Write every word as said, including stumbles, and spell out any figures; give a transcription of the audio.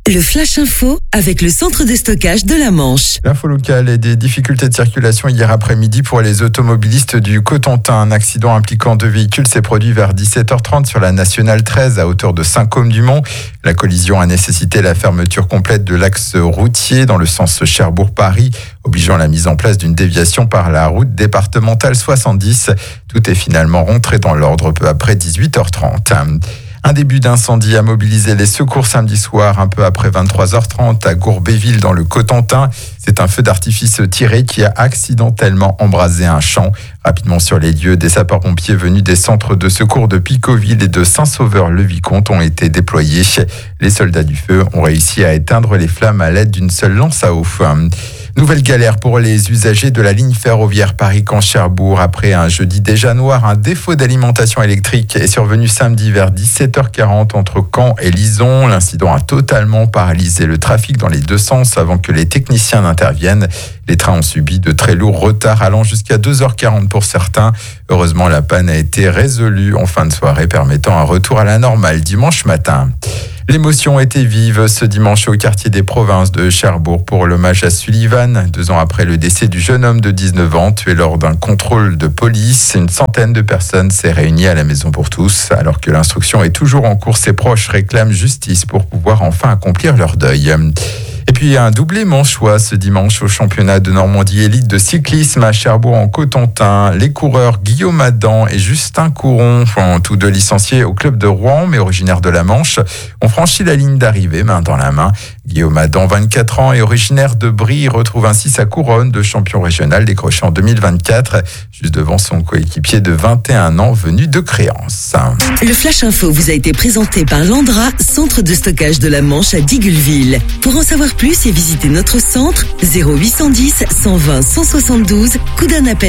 Le Flash Info avec le centre de stockage de la Manche. L'info locale et des difficultés de circulation hier après-midi pour les automobilistes du Cotentin. Un accident impliquant deux véhicules s'est produit vers dix-sept heures trente sur la nationale treize à hauteur de Saint-Côme-du-Mont. La collision a nécessité la fermeture complète de l'axe routier dans le sens Cherbourg-Paris, obligeant la mise en place d'une déviation par la route départementale soixante-dix. Tout est finalement rentré dans l'ordre peu après dix-huit heures trente. Un début d'incendie a mobilisé les secours samedi soir, un peu après vingt-trois heures trente, à Gourbéville, dans le Cotentin. C'est un feu d'artifice tiré qui a accidentellement embrasé un champ. Rapidement sur les lieux, des sapeurs-pompiers venus des centres de secours de Picoville et de Saint-Sauveur-le-Vicomte ont été déployés. Les soldats du feu ont réussi à éteindre les flammes à l'aide d'une seule lance à eau. Nouvelle galère pour les usagers de la ligne ferroviaire Paris-Caen-Cherbourg. Après un jeudi déjà noir, un défaut d'alimentation électrique est survenu samedi vers dix-sept heures quarante entre Caen et Lison. L'incident a totalement paralysé le trafic dans les deux sens avant que les techniciens n'interviennent. Les trains ont subi de très lourds retards allant jusqu'à deux heures quarante pour certains. Heureusement, la panne a été résolue en fin de soirée, permettant un retour à la normale dimanche matin. L'émotion était vive ce dimanche au quartier des Provinces de Cherbourg pour l'hommage à Sullivan. Deux ans après le décès du jeune homme de dix-neuf ans tué lors d'un contrôle de police, une centaine de personnes s'est réunie à la Maison pour tous. Alors que l'instruction est toujours en cours, ses proches réclament justice pour pouvoir enfin accomplir leur deuil. Et puis un doublé manchois ce dimanche au championnat de Normandie élite de cyclisme à Cherbourg en Cotentin. Les coureurs Guillaume Adam et Justin Couron, tous deux licenciés au club de Rouen mais originaires de la Manche, ont franchi la ligne d'arrivée main dans la main. Guillaume Adam, vingt-quatre ans et originaire de Brie, retrouve ainsi sa couronne de champion régional décrochée en deux mille vingt-quatre, juste devant son coéquipier de vingt et un ans venu de Créance. Le Flash Info vous a été présenté par Landra, centre de stockage de la Manche à Digulleville. Pour en savoir plus et visiter notre centre, zéro huit cent dix, cent vingt, cent soixante-douze, coup d'un appel.